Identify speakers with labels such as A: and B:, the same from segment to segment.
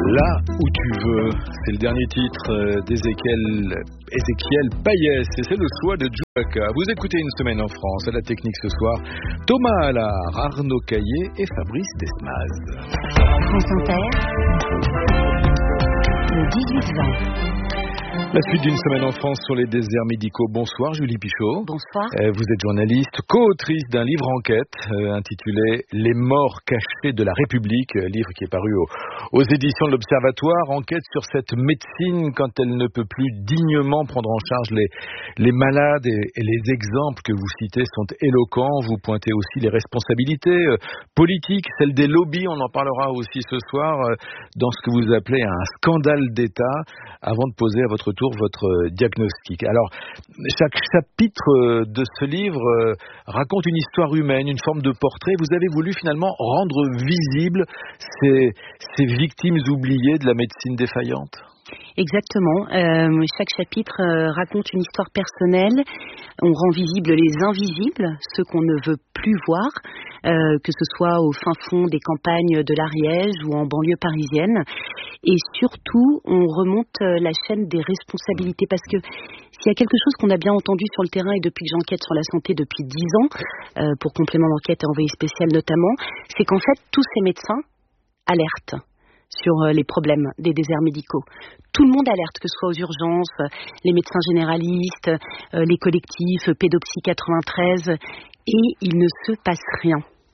A: Là où tu veux, c'est le dernier titre d'Ézéchiel Payès et c'est le choix de Djoubaka. Vous écoutez Une semaine en France, à la technique ce soir, Thomas Allard, Arnaud Caillé et Fabrice Desmaz.
B: France Inter, le 18-20.
A: La suite d'une semaine en France sur les déserts médicaux. Bonsoir Julie Pichot.
B: Bonsoir.
A: Vous êtes journaliste, co-autrice d'un livre enquête intitulé Les morts cachés de la République, livre qui est paru aux éditions de l'Observatoire. Enquête sur cette médecine quand elle ne peut plus dignement prendre en charge les malades et les exemples que vous citez sont éloquents. Vous pointez aussi les responsabilités politiques, celles des lobbies, on en parlera aussi ce soir, dans ce que vous appelez un scandale d'État, avant de poser à votre tour votre diagnostic. Alors, chaque chapitre de ce livre raconte une histoire humaine, une forme de portrait. Vous avez voulu finalement rendre visibles ces victimes oubliées de la médecine défaillante.
B: Exactement. Chaque chapitre raconte une histoire personnelle. On rend visibles les invisibles, ceux qu'on ne veut plus voir, que ce soit au fin fond des campagnes de l'Ariège ou en banlieue parisienne. Et surtout, on remonte la chaîne des responsabilités, parce que s'il y a quelque chose qu'on a bien entendu sur le terrain et depuis que j'enquête sur la santé depuis 10 ans, pour complément d'enquête et envoyé spécial notamment, c'est qu'en fait, tous ces médecins alertent sur les problèmes des déserts médicaux. Tout le monde alerte, que ce soit aux urgences, les médecins généralistes, les collectifs, Pédopsie 93, et il ne se passe rien.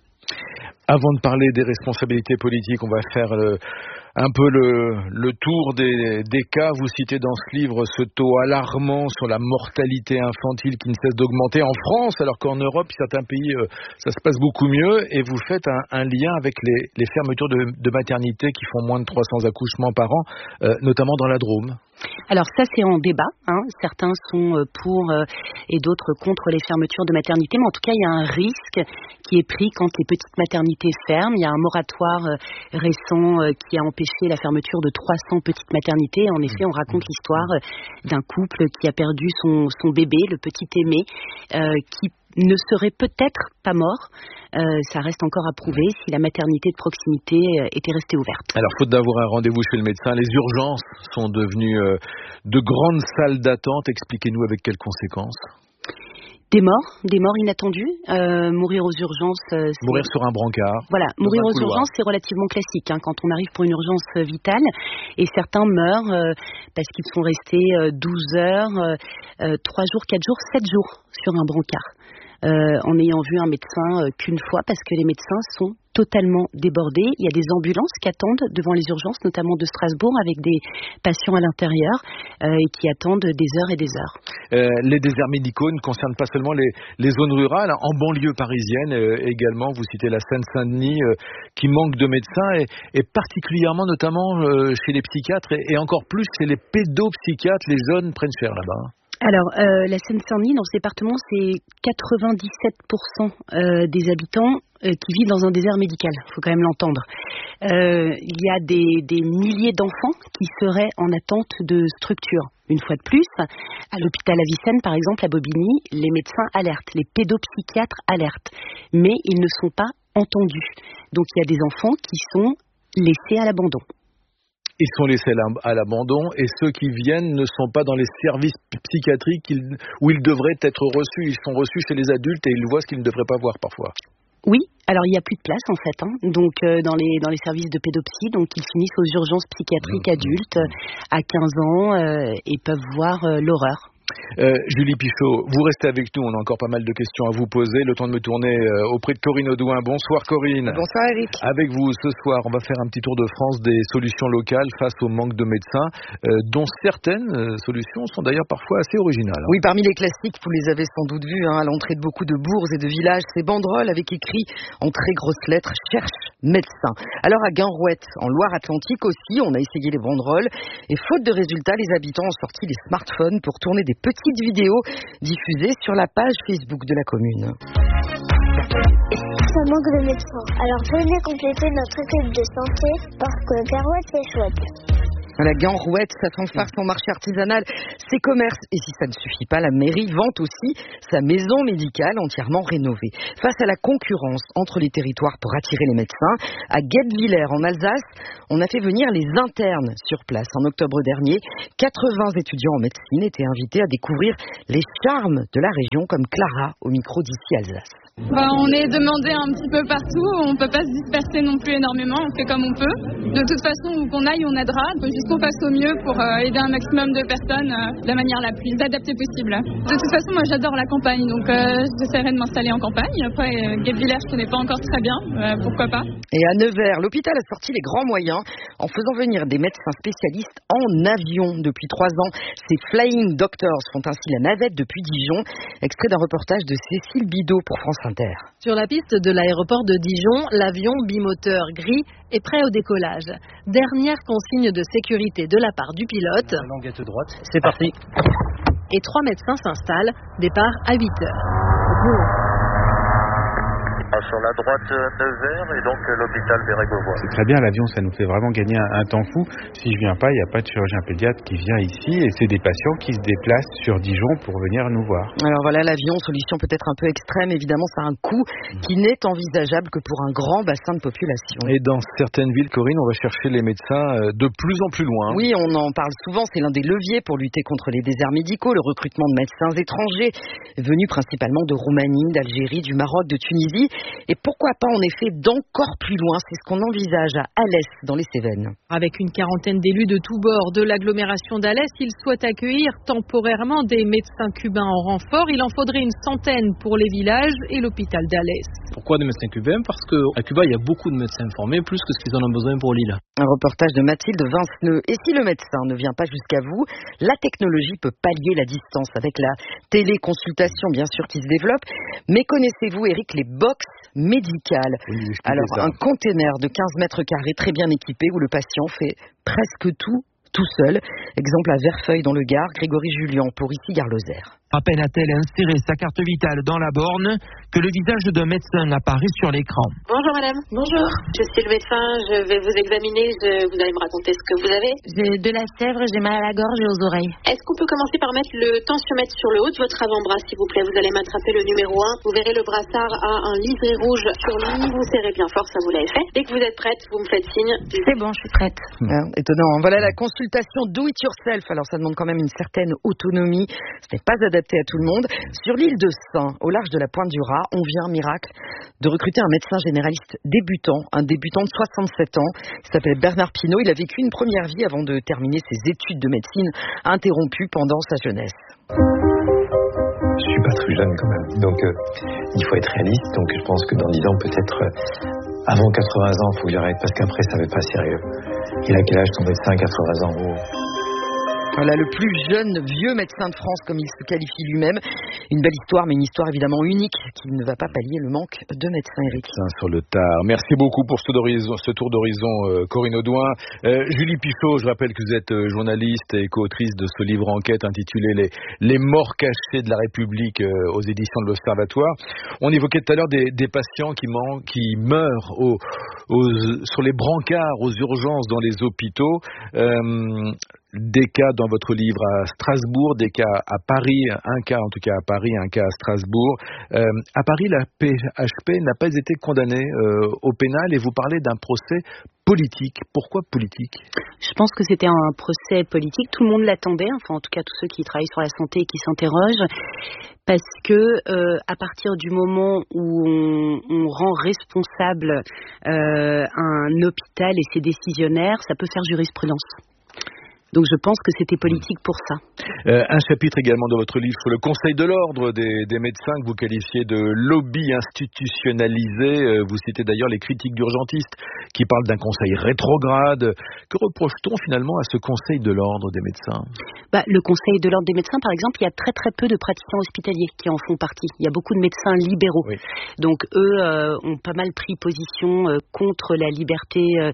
A: Avant de parler des responsabilités politiques, on va faire un peu le tour des cas. Vous citez dans ce livre ce taux alarmant sur la mortalité infantile qui ne cesse d'augmenter en France, alors qu'en Europe, certains pays, ça se passe beaucoup mieux. Et vous faites un lien avec les fermetures de maternités qui font moins de 300 accouchements par an, notamment dans la Drôme.
B: Alors ça, c'est en débat. Certains sont pour et d'autres contre les fermetures de maternités. Mais en tout cas, il y a un risque qui est pris quand les petites maternités ferment. Il y a un moratoire récent qui a empêché la fermeture de 300 petites maternités. En effet, on raconte l'histoire d'un couple qui a perdu son bébé, le petit Aimé, qui ne serait peut-être pas mort. Ça reste encore à prouver si la maternité de proximité était restée ouverte. Alors,
A: faute d'avoir un rendez-vous chez le médecin, les urgences sont devenues de grandes salles d'attente. Expliquez-nous avec quelles conséquences.
B: Des morts inattendus. Mourir aux urgences...
A: Mourir sur un brancard.
B: Voilà, mourir aux urgences, c'est relativement classique quand on arrive pour une urgence vitale. Et certains meurent parce qu'ils sont restés 12 heures, 3 jours, 4 jours, 7 jours sur un brancard. En ayant vu un médecin qu'une fois, parce que les médecins sont totalement débordés. Il y a des ambulances qui attendent devant les urgences, notamment de Strasbourg, avec des patients à l'intérieur et qui attendent des heures et des heures.
A: Les déserts médicaux ne concernent pas seulement les zones rurales. En banlieue parisienne également, vous citez la Seine-Saint-Denis qui manque de médecins et particulièrement notamment chez les psychiatres et encore plus chez les pédopsychiatres. Les jeunes prennent cher là-bas.
B: Alors, la Seine-Saint-Denis, dans ce département, c'est 97% des habitants qui vivent dans un désert médical. Il faut quand même l'entendre. Il y a des milliers d'enfants qui seraient en attente de structures. Une fois de plus, à l'hôpital Avicenne, par exemple, à Bobigny, les médecins alertent, les pédopsychiatres alertent, mais ils ne sont pas entendus. Donc, il y a des enfants qui sont laissés à l'abandon.
A: Ils sont laissés à l'abandon et ceux qui viennent ne sont pas dans les services psychiatriques où ils devraient être reçus. Ils sont reçus chez les adultes et ils voient ce qu'ils ne devraient pas voir parfois.
B: Oui, alors il n'y a plus de place en fait, donc dans les services de pédopsie, donc ils finissent aux urgences psychiatriques adultes à 15 ans et peuvent voir l'horreur.
A: Julie Pichot, vous restez avec nous, on a encore pas mal de questions à vous poser. Le temps de me tourner auprès de Corinne Audouin. Bonsoir Corinne.
C: Bonsoir Eric.
A: Avec vous ce soir, on va faire un petit tour de France des solutions locales face au manque de médecins, dont certaines solutions sont d'ailleurs parfois assez originales.
C: Oui, parmi les classiques, vous les avez sans doute vus, à l'entrée de beaucoup de bourgs et de villages, ces banderoles avec écrit en très grosses lettres « Cherche médecin ». Alors à Guinrouette, en Loire-Atlantique aussi, on a essayé les banderoles et faute de résultats, les habitants ont sorti les smartphones pour tourner des petites vidéos diffusées sur la page Facebook de la commune.
D: Ça manque de médecins. Alors venez compléter notre équipe de santé parce que Guinrouette c'est chouette.
C: La Ganrouette, sa fanfare, son marché artisanal, ses commerces. Et si ça ne suffit pas, la mairie vante aussi sa maison médicale entièrement rénovée. Face à la concurrence entre les territoires pour attirer les médecins, à Guebwiller en Alsace, on a fait venir les internes sur place. En octobre dernier, 80 étudiants en médecine étaient invités à découvrir les charmes de la région, comme Clara au micro d'Ici Alsace.
D: On est demandé un petit peu partout, on peut pas se disperser non plus énormément, on fait comme on peut. De toute façon, où qu'on aille, on aidera. Il faut juste qu'on fasse au mieux pour aider un maximum de personnes de la manière la plus adaptée possible. De toute façon, moi j'adore la campagne, donc j'essaierai de m'installer en campagne. Après, Guebwiller, je connais pas encore très bien, pourquoi pas.
C: Et à Nevers, l'hôpital a sorti les grands moyens en faisant venir des médecins spécialistes en avion. Depuis 3 ans, ces Flying Doctors font ainsi la navette depuis Dijon. Extrait d'un reportage de Cécile Bidot pour France Inter.
E: Sur la piste de l'aéroport de Dijon, l'avion bimoteur gris est prêt au décollage. Dernière consigne de sécurité de la part du pilote.
F: La languette droite, c'est parti.
E: Et 3 médecins s'installent. Départ à 8 heures.
G: Sur la droite, Nevers et donc l'hôpital Bérégovois.
H: C'est très bien, l'avion, ça nous fait vraiment gagner un temps fou. Si je viens pas, il n'y a pas de chirurgien pédiatre qui vient ici et c'est des patients qui se déplacent sur Dijon pour venir nous voir.
C: Alors voilà, l'avion, solution peut-être un peu extrême, évidemment, ça a un coût qui n'est envisageable que pour un grand bassin de population.
A: Et dans certaines villes, Corinne, on va chercher les médecins de plus en plus loin.
C: Oui, on en parle souvent, c'est l'un des leviers pour lutter contre les déserts médicaux, le recrutement de médecins étrangers, venus principalement de Roumanie, d'Algérie, du Maroc, de Tunisie. Et pourquoi pas en effet d'encore plus loin, c'est ce qu'on envisage à Alès dans les Cévennes.
E: Avec une quarantaine d'élus de tous bords de l'agglomération d'Alès, ils souhaitent accueillir temporairement des médecins cubains en renfort. Il en faudrait une centaine pour les villages et l'hôpital d'Alès.
F: Pourquoi des médecins cubains? Parce qu'à Cuba, il y a beaucoup de médecins formés, plus que ce qu'ils en ont besoin pour l'île.
C: Un reportage de Mathilde Vinceneux. Et si le médecin ne vient pas jusqu'à vous, la technologie peut pallier la distance avec la téléconsultation, bien sûr, qui se développe. Mais connaissez-vous, Eric, les box médicales?
A: Oui,
C: alors, un container de 15 mètres carrés très bien équipé où le patient fait presque tout seul. Exemple à Verfeuille dans le Gard, Grégory Julien pour Ici Gare-Lozère.
I: À peine a-t-elle inséré sa carte vitale dans la borne que le visage d'un médecin apparaît sur l'écran.
J: Bonjour madame. Bonjour. Je suis le médecin, je vais vous examiner, vous allez me raconter ce que vous avez.
K: J'ai de la fièvre, j'ai mal à la gorge et aux oreilles.
J: Est-ce qu'on peut commencer par mettre le tensiomètre sur le haut de votre avant-bras s'il vous plaît? Vous allez m'attraper le numéro 1. Vous verrez le brassard a un liseré rouge sur lui. Vous serrez bien fort, ça vous l'avez fait. Dès que vous êtes prête, vous me faites signe.
K: C'est bon, je suis prête.
C: Étonnant. Voilà la consultation do it yourself. Alors ça demande quand même une certaine autonomie. Ce n'est pas adapté à tout le monde. Sur l'île de Saint, au large de la Pointe du Raz, on vient, miracle, de recruter un médecin généraliste débutant, un débutant de 67 ans. Il s'appelle Bernard Pinault. Il a vécu une première vie avant de terminer ses études de médecine, interrompues pendant sa jeunesse.
L: Je suis pas très jeune quand même, donc il faut être réaliste. Donc je pense que dans 10 ans, peut-être avant 80 ans, il faut que j'arrête parce qu'après ça va être pas sérieux. Il a quel âge ton médecin? 80 ans. Oh.
C: Voilà, le plus jeune vieux médecin de France, comme il se qualifie lui-même. Une belle histoire, mais une histoire évidemment unique qui ne va pas pallier le manque de médecins, Eric.
A: Sur le tard. Merci beaucoup pour ce tour d'horizon, Corinne Audouin. Julie Pichot, je rappelle que vous êtes journaliste et co-autrice de ce livre enquête intitulé Les morts cachées de la République aux éditions de l'Observatoire. On évoquait tout à l'heure des patients qui meurent sur les brancards aux urgences dans les hôpitaux. Des cas dans votre livre à Strasbourg, des cas à Paris, un cas en tout cas à Paris, un cas à Strasbourg. À Paris, la PHP n'a pas été condamnée au pénal et vous parlez d'un procès politique. Pourquoi politique?
B: Je pense que c'était un procès politique. Tout le monde l'attendait, enfin en tout cas tous ceux qui travaillent sur la santé et qui s'interrogent, parce que à partir du moment où on rend responsable un hôpital et ses décisionnaires, ça peut faire jurisprudence. Donc je pense que c'était politique pour ça.
A: Un chapitre également dans votre livre sur le Conseil de l'ordre des médecins que vous qualifiez de lobby institutionnalisé. Vous citez d'ailleurs les critiques d'urgentistes qui parlent d'un conseil rétrograde. Que reproche-t-on finalement à ce Conseil de l'ordre des médecins?
B: Le Conseil de l'ordre des médecins, par exemple, il y a très très peu de praticiens hospitaliers qui en font partie. Il y a beaucoup de médecins libéraux. Oui. Donc eux ont pas mal pris position contre la liberté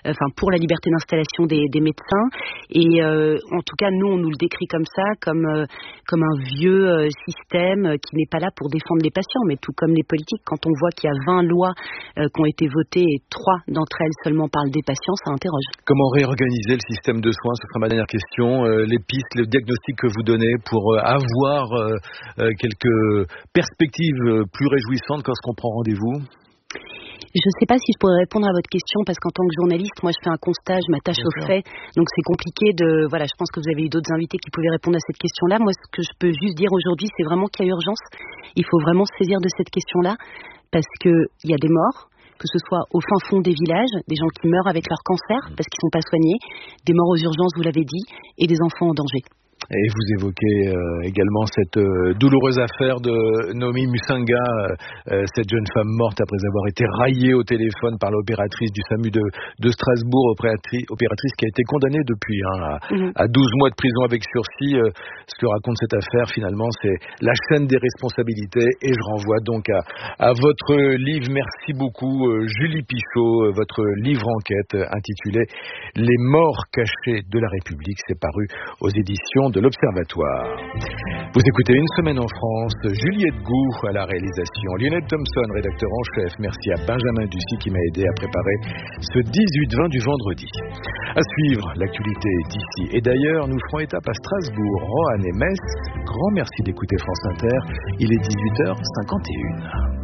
B: pour la liberté d'installation des médecins. Et en tout cas, nous, on nous le décrit comme ça, comme un vieux système qui n'est pas là pour défendre les patients, mais tout comme les politiques. Quand on voit qu'il y a 20 lois qui ont été votées et 3 d'entre elles seulement parlent des patients, ça interroge.
A: Comment réorganiser le système de soins? Ce sera ma dernière question. Les pistes, le diagnostic que vous donnez pour avoir quelques perspectives plus réjouissantes lorsqu'on prend rendez-vous?
B: Je ne sais pas si je pourrais répondre à votre question parce qu'en tant que journaliste, moi je fais un constat, je m'attache aux faits, donc c'est compliqué de... Voilà, je pense que vous avez eu d'autres invités qui pouvaient répondre à cette question-là. Moi, ce que je peux juste dire aujourd'hui, c'est vraiment qu'il y a urgence. Il faut vraiment se saisir de cette question-là parce qu'il y a des morts, que ce soit au fin fond des villages, des gens qui meurent avec leur cancer parce qu'ils ne sont pas soignés, des morts aux urgences, vous l'avez dit, et des enfants en danger.
A: Et vous évoquez également cette douloureuse affaire de Noémie Musinga, cette jeune femme morte après avoir été raillée au téléphone par l'opératrice du SAMU de Strasbourg, opératrice qui a été condamnée depuis à 12 mois de prison avec sursis. Ce que raconte cette affaire, finalement, c'est la chaîne des responsabilités. Et je renvoie donc à votre livre. Merci beaucoup, Julie Pichot, votre livre enquête intitulé « Les morts cachés de la République ». C'est paru aux éditions de l'Observatoire. Vous écoutez Une semaine en France, Juliette Gou à la réalisation, Lionel Thompson, rédacteur en chef. Merci à Benjamin Ducy qui m'a aidé à préparer ce 18-20 du vendredi. À suivre l'actualité d'ici et d'ailleurs, nous ferons étape à Strasbourg, Roanne et Metz. Grand merci d'écouter France Inter, il est 18h51.